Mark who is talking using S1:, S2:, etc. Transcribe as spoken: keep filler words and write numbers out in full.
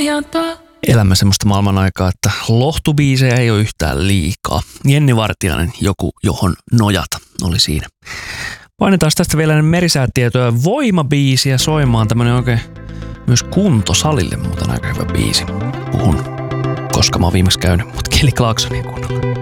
S1: perjantai.
S2: Elämme semmoista maailman aikaa, että lohtubiisejä ei ole yhtään liikaa. Jenni Vartiainen, joku johon nojata, oli siinä. Painetaan tästä vielä merisäätietoja voimabiisiä soimaan. Tämmönen oikein myös kuntosalille muuten aika hyvä biisi. Puhun, koska mä oon viimeksi käynyt, mutta Kelly Clarksonin kunnolla.